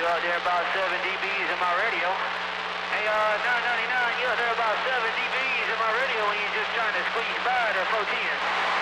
out there about 7 dBs in my radio. Hey, 999, you out there about 7 dBs in my radio when you're just trying to squeeze by to 410.